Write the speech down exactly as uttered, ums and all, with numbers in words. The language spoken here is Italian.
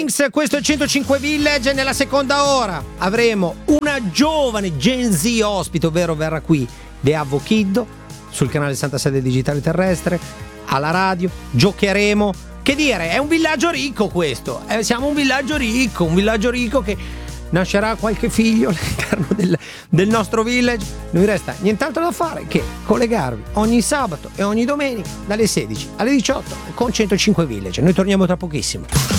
Kings, questo è il centocinque Village. Nella seconda ora avremo una giovane Gen Z ospite, ovvero verrà qui Beavo Kiddo sul canale sessantasei del Digitale Terrestre, alla radio, giocheremo. Che dire, è un villaggio ricco questo, eh, siamo un villaggio ricco, un villaggio ricco che nascerà qualche figlio all'interno del, del nostro village. Non vi resta nient'altro da fare che collegarvi ogni sabato e ogni domenica dalle sedici alle diciotto con centocinque Village. Noi torniamo tra pochissimo.